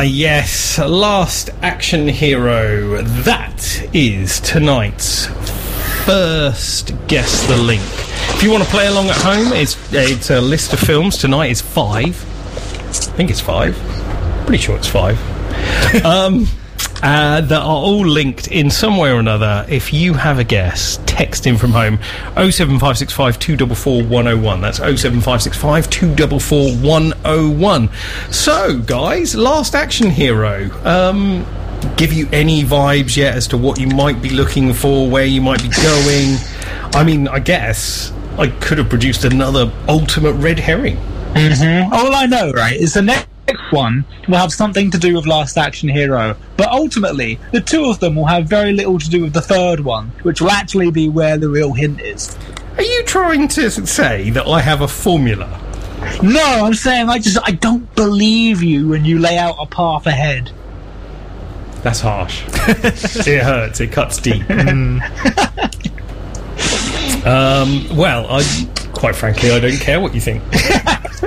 Yes, Last Action Hero. That is tonight's first Guess the Link. If you want to play along at home, it's a list of films. Tonight is 5. I think it's 5. Pretty sure it's 5. That are all linked in some way or another. If you have a guess, text in from home 07565 244 101. That's 07565 244 101. So, guys, Last Action Hero. Give you any vibes yet as to what you might be looking for, where you might be going? I mean, I guess I could have produced another ultimate red herring. Mm-hmm. All I know, right, is the next one will have something to do with Last Action Hero, but ultimately the two of them will have very little to do with the third one, which will actually be where the real hint is. Are you trying to say that I have a formula? No, I'm saying I don't believe you when you lay out a path ahead. That's harsh. It hurts. It cuts deep. Well, quite frankly, I don't care what you think.